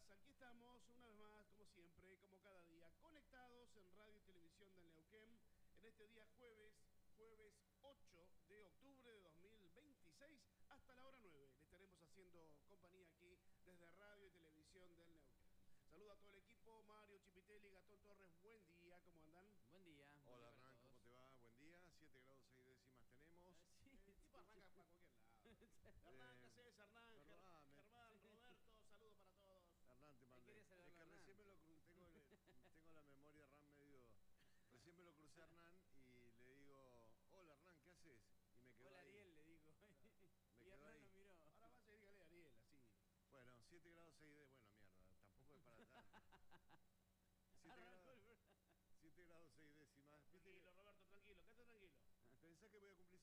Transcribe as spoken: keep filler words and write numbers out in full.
días, aquí estamos una vez más, como siempre, como cada día, conectados en Radio y Televisión del Neuquén, en este día jueves, jueves ocho de octubre de dos mil veintiséis, hasta la hora nueve. Le estaremos haciendo compañía aquí desde Radio y Televisión del Neuquén. Saludo a todo el equipo, Mario Chipitelli, Gastón Torres, buen día, ¿cómo andan? Buen día. Hola buen día Hernán, ¿cómo te va? Buen día, siete grados seis décimas tenemos. Eh, sí, El tipo arranca para cualquier lado. Hernán, ¿qué haces? Hernán, Ger perdóname. Germán, Roberto, saludo para todos. Hernán, te mandé. quería Es saludarlo que a Hernán. recién me lo crucé, tengo, tengo la memoria Hernán medio... Recién me lo crucé a Hernán y le digo, hola Hernán, ¿qué haces? Y me quedó Hola ahí. Ariel, le digo. Me y quedó Hernán ahí. lo miró. Ahora vaya y dígale a Ariel, así. Bueno, siete grados seis décimas, bueno, mierda, tampoco es para tanto. siete Arrancó grados, el... siete grados seis décimas. ¿Viste Tranquilo, que- Roberto, tranquilo, quédate tranquilo. Pensá que voy a cumplir